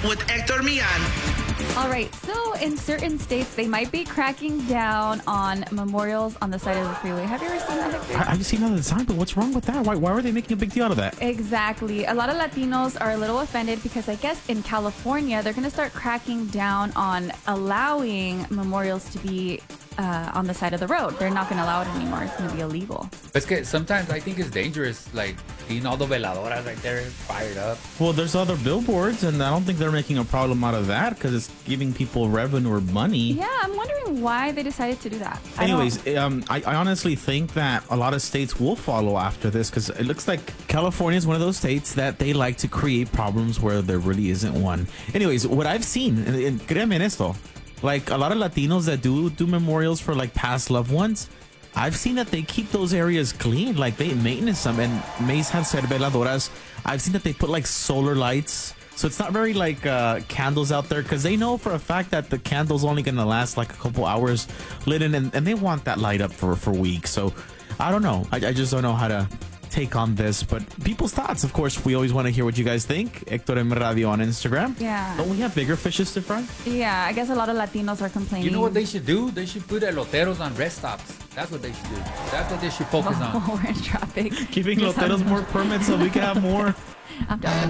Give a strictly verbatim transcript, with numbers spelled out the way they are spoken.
with Hector Millan. All right, so in certain states, they might be cracking down on memorials on the side of the freeway. Have you ever seen that, Hector? I, I've seen that all the time, but what's wrong with that? Why, why are they making a big deal out of that? Exactly. A lot of Latinos are a little offended because I guess in California, they're going to start cracking down on allowing memorials to be uh, on the side of the road. They're not going to allow it anymore. It's going to be illegal. Es que sometimes I think it's dangerous, like seeing all the veladoras right there fired up. Well, there's other billboards, and I don't think they're making a problem out of that because it's giving people revenue or money. Yeah, I'm wondering why they decided to do that. I Anyways, don't- um, I, I honestly think that a lot of states will follow after this because it looks like California is one of those states that they like to create problems where there really isn't one. Anyways, what I've seen, and, and créeme en esto, like a lot of Latinos that do do memorials for like past loved ones, I've seen that they keep those areas clean, like they maintenance them. And Mace has said veladoras. I've seen that they put like solar lights. So it's not very like uh, candles out there because they know for a fact that the candle's only going to last like a couple hours lit in, and, and they want that light up for, for weeks. So I don't know. I, I just don't know how to take on this. But people's thoughts, of course, we always want to hear what you guys think. Hector M Radio on Instagram. Yeah. Don't we have bigger fishes to fry? Yeah, I guess a lot of Latinos are complaining. You know what they should do? They should put eloteros on rest stops. That's what they should do. That's what they should focus on. We're in traffic. Giving Just loteros having- more permits so we can have more. I'm done.